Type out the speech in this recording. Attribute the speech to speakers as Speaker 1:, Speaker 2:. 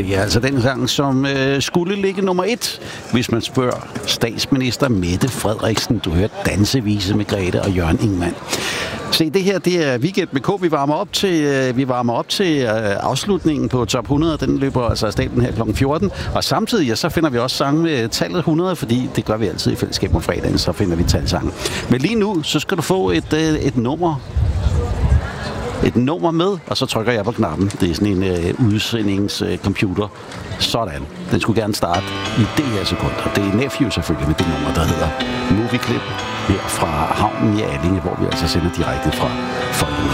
Speaker 1: Det er altså den sang, som skulle ligge nummer 1, hvis man spørger statsminister Mette Frederiksen. Du hørte Dansevise med Grete og Jørgen Ingmann. Se, det her, det er Weekend med K. Vi varmer op til afslutningen på Top 100. Den løber altså af stablen her kl. 14. Og samtidig, så finder vi også sange med tallet 100, fordi det gør vi altid i fællesskab om fredagen, så finder vi talsange. Men lige nu, så skal du få et nummer med, og så trykker jeg på knappen. Det er sådan en udsendningscomputer. Sådan. Den skulle gerne starte i det her sekund. Og det er Nephew selvfølgelig med det nummer, der hedder Movie Clip her fra havnen i Allinge, hvor vi altså sender direkte fra Folkemødet.